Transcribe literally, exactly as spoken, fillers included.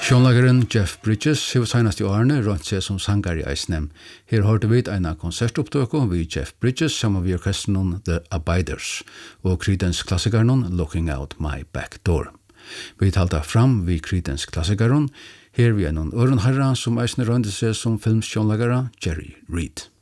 Sjånlagaren Jeff Bridges har senast i årene rundt seg som sanger i eisnem. Her hørte vi en konsertopptøk ved Jeff Bridges sammen med orkestren The Abiders og Creedence klassikeren Looking Out My Back Door. Vi talte fram ved Creedence klassikeren. Her vi er noen ørenherre som eisne rønte seg som filmsjånlagere Jerry Reed.